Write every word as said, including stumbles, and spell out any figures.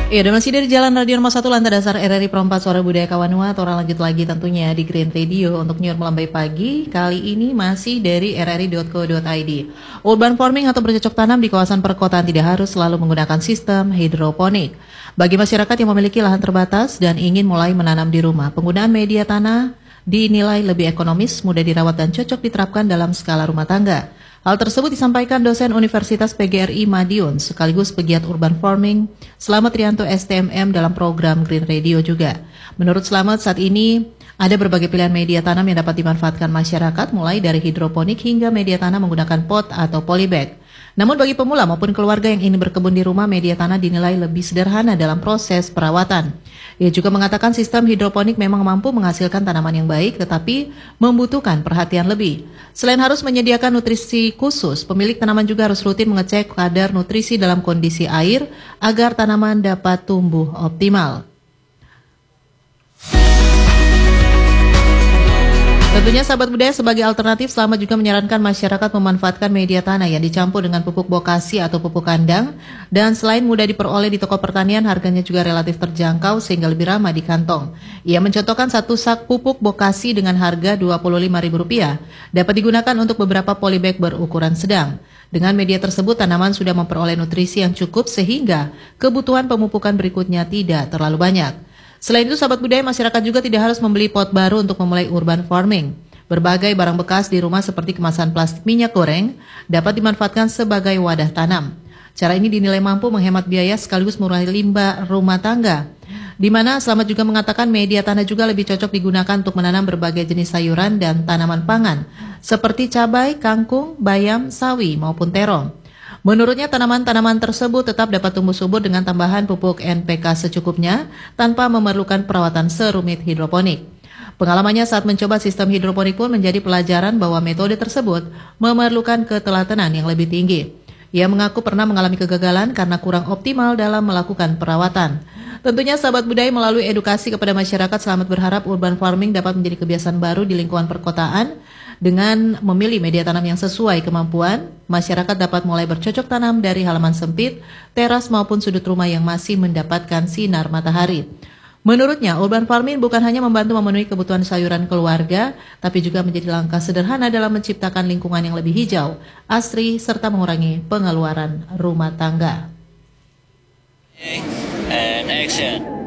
Iya, dan masih dari Jalan Radio Nomor satu Lantai Dasar R R I Perempat Suara Budaya Kawanua. Orang lanjut lagi tentunya di Green Radio untuk New York Melambai Pagi. Kali ini masih dari r r i dot co dot i d. Urban farming atau bercocok tanam di kawasan perkotaan tidak harus selalu menggunakan sistem hidroponik. Bagi masyarakat yang memiliki lahan terbatas dan ingin mulai menanam di rumah, penggunaan media tanah dinilai lebih ekonomis, mudah dirawat dan cocok diterapkan dalam skala rumah tangga. Hal tersebut disampaikan dosen Universitas P G R I Madiun sekaligus pegiat urban farming Slamet Rianto S T M M dalam program Green Radio juga. Menurut Slamet, saat ini ada berbagai pilihan media tanam yang dapat dimanfaatkan masyarakat mulai dari hidroponik hingga media tanam menggunakan pot atau polybag. Namun bagi pemula maupun keluarga yang ingin berkebun di rumah, media tanah dinilai lebih sederhana dalam proses perawatan. Ia juga mengatakan sistem hidroponik memang mampu menghasilkan tanaman yang baik tetapi membutuhkan perhatian lebih. Selain harus menyediakan nutrisi khusus, pemilik tanaman juga harus rutin mengecek kadar nutrisi dalam kondisi air agar tanaman dapat tumbuh optimal. Tentunya sahabat budaya, sebagai alternatif Slamet juga menyarankan masyarakat memanfaatkan media tanah yang dicampur dengan pupuk bokasi atau pupuk kandang, dan selain mudah diperoleh di toko pertanian, harganya juga relatif terjangkau sehingga lebih ramah di kantong. Ia mencontohkan satu sak pupuk bokasi dengan harga dua puluh lima ribu rupiah dapat digunakan untuk beberapa polybag berukuran sedang. Dengan media tersebut, tanaman sudah memperoleh nutrisi yang cukup sehingga kebutuhan pemupukan berikutnya tidak terlalu banyak. Selain itu, sahabat budaya, masyarakat juga tidak harus membeli pot baru untuk memulai urban farming. Berbagai barang bekas di rumah seperti kemasan plastik minyak goreng dapat dimanfaatkan sebagai wadah tanam. Cara ini dinilai mampu menghemat biaya sekaligus mengurangi limbah rumah tangga. Di mana Slamet juga mengatakan media tanah juga lebih cocok digunakan untuk menanam berbagai jenis sayuran dan tanaman pangan seperti cabai, kangkung, bayam, sawi maupun terong. Menurutnya, tanaman-tanaman tersebut tetap dapat tumbuh subur dengan tambahan pupuk N P K secukupnya tanpa memerlukan perawatan serumit hidroponik. Pengalamannya saat mencoba sistem hidroponik pun menjadi pelajaran bahwa metode tersebut memerlukan ketelatenan yang lebih tinggi. Ia mengaku pernah mengalami kegagalan karena kurang optimal dalam melakukan perawatan. Tentunya sahabat budaya, melalui edukasi kepada masyarakat, Slamet berharap urban farming dapat menjadi kebiasaan baru di lingkungan perkotaan. Dengan memilih media tanam yang sesuai kemampuan, masyarakat dapat mulai bercocok tanam dari halaman sempit, teras maupun sudut rumah yang masih mendapatkan sinar matahari. Menurutnya, urban farming bukan hanya membantu memenuhi kebutuhan sayuran keluarga, tapi juga menjadi langkah sederhana dalam menciptakan lingkungan yang lebih hijau, asri, serta mengurangi pengeluaran rumah tangga. And action.